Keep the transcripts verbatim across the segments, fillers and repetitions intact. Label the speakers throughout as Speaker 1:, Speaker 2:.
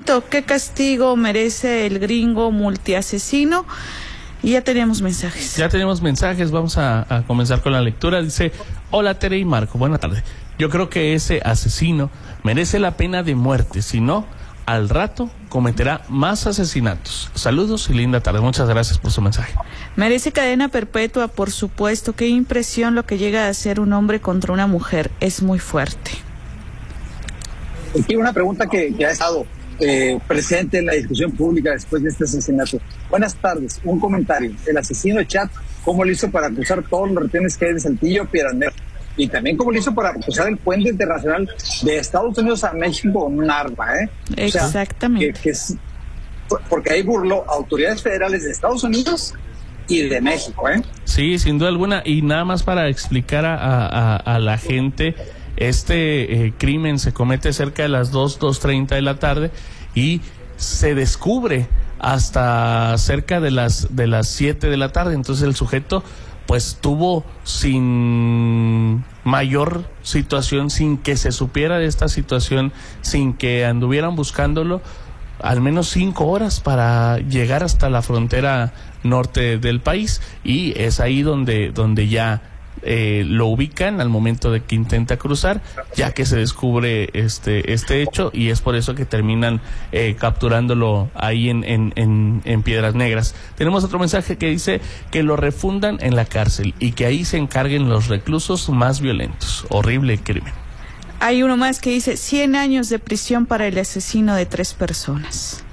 Speaker 1: ¿Qué castigo merece el gringo multiasesino? Y ya tenemos mensajes.
Speaker 2: Ya tenemos mensajes, vamos a, a comenzar con la lectura. Dice, hola Tere y Marco, buena tarde. Yo creo que ese asesino merece la pena de muerte, si no, al rato cometerá más asesinatos. Saludos y linda tarde, muchas gracias por su mensaje.
Speaker 1: Merece cadena perpetua, por supuesto. Qué impresión lo que llega a hacer un hombre contra una mujer, es muy fuerte.
Speaker 3: Aquí una pregunta que, que ha estado eh, presente en la discusión pública después de este asesinato. Buenas tardes, un comentario. El asesino de Chat, ¿cómo lo hizo para acusar todos los retenes que hay de Saltillo, Piedras Negras? Y también cómo lo hizo para acusar el puente internacional de Estados Unidos a México con un arma, ¿eh?
Speaker 1: Exactamente.
Speaker 3: O sea, que, que es, porque ahí burló autoridades federales de Estados Unidos y de México, ¿eh?
Speaker 2: Sí, sin duda alguna. Y nada más para explicar a, a, a la gente, este eh, crimen se comete cerca de las dos, dos treinta de la tarde y se descubre hasta cerca de las de las siete de la tarde. Entonces el sujeto pues tuvo sin mayor situación, sin que se supiera de esta situación, sin que anduvieran buscándolo, al menos cinco horas para llegar hasta la frontera norte del país, y es ahí donde, donde ya eh, lo ubican al momento de que intenta cruzar, ya que se descubre este este hecho, y es por eso que terminan eh, capturándolo ahí en, en, en, en Piedras Negras. Tenemos otro mensaje que dice que lo refundan en la cárcel y que ahí se encarguen los reclusos más violentos. Horrible crimen.
Speaker 1: Hay uno más que dice cien años de prisión para el asesino de tres personas.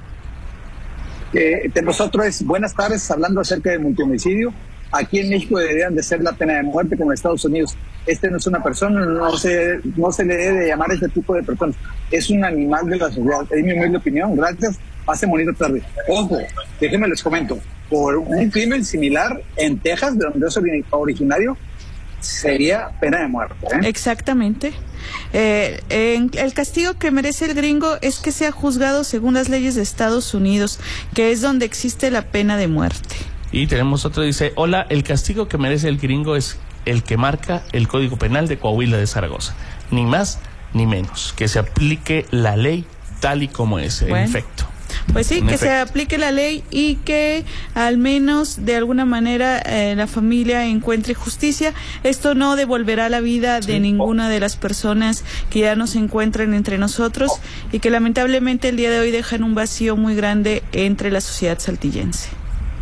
Speaker 3: Eh, de nosotros es buenas tardes, hablando acerca de multihomicidio. Aquí en México deberían de ser la pena de muerte como en Estados Unidos. Este no es una persona, no se, no se le debe llamar a este tipo de personas. Es un animal de la sociedad. Es mi humilde opinión. Gracias. Pasen bonita tarde. Ojo, déjenme les comento. Por un crimen similar en Texas, de donde es originario, sería pena de muerte, ¿eh?
Speaker 1: Exactamente. Eh, eh, el castigo que merece el gringo es que sea juzgado según las leyes de Estados Unidos, que es donde existe la pena de muerte.
Speaker 2: Y tenemos otro, dice, hola, el castigo que merece el gringo es el que marca el Código Penal de Coahuila de Zaragoza. Ni más ni menos, que se aplique la ley tal y como es, bueno, en efecto.
Speaker 1: Pues sí,
Speaker 2: en
Speaker 1: que
Speaker 2: efecto.
Speaker 1: se aplique la ley y que al menos de alguna manera eh, la familia encuentre justicia. Esto no devolverá la vida de sí. ninguna de las personas que ya no se encuentran entre nosotros y que lamentablemente el día de hoy dejan un vacío muy grande entre la sociedad saltillense.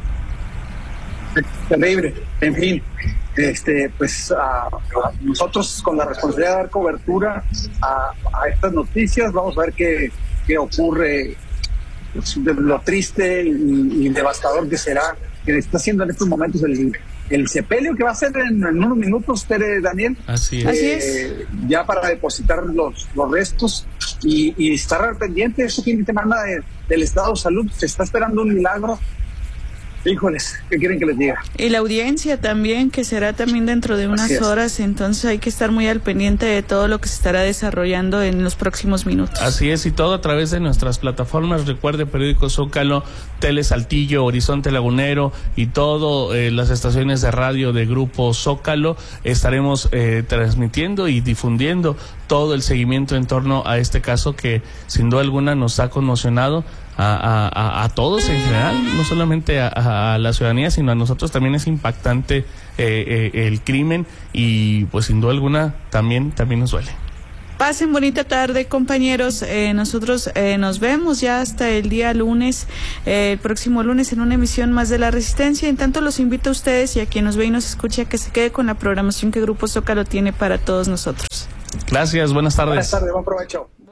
Speaker 3: Terrible. En fin, este, pues uh, nosotros con la responsabilidad de dar cobertura a, a estas noticias, vamos a ver qué, qué ocurre, pues, de lo triste y, y devastador que será, que está haciendo en estos momentos el, el sepelio que va a ser en, en unos minutos, Tere, Daniel.
Speaker 2: Así es.
Speaker 3: Eh,
Speaker 1: Así es.
Speaker 3: Ya para depositar los, los restos y, y estar al pendiente de ese fin de semana de, del estado de salud. Se está esperando un milagro. Híjoles, ¿qué quieren que les diga?
Speaker 1: Y la audiencia también, que será también dentro de unas horas, entonces hay que estar muy al pendiente de todo lo que se estará desarrollando en los próximos minutos.
Speaker 2: Así es, y todo a través de nuestras plataformas. Recuerde, Periódico Zócalo, Tele Saltillo, Horizonte Lagunero y todo eh, las estaciones de radio de Grupo Zócalo. Estaremos eh, transmitiendo y difundiendo todo el seguimiento en torno a este caso que sin duda alguna nos ha conmocionado a, a, a todos en general, no solamente a, a la ciudadanía, sino a nosotros también. Es impactante eh, eh, el crimen y pues sin duda alguna también, también nos duele.
Speaker 1: Pasen bonita tarde, compañeros. Eh, nosotros eh, nos vemos ya hasta el día lunes, eh, el próximo lunes, en una emisión más de La Resistencia. En tanto, los invito a ustedes y a quien nos ve y nos escucha que se quede con la programación que Grupo Zócalo tiene para todos nosotros.
Speaker 2: Gracias, buenas tardes.
Speaker 3: Buenas tardes, buen provecho.